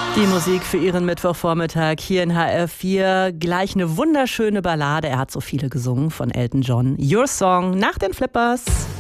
Die Musik für Ihren Mittwochvormittag hier in HR4. Gleich eine wunderschöne Ballade. Er hat so viele gesungen von Elton John. Your Song nach den Flippers.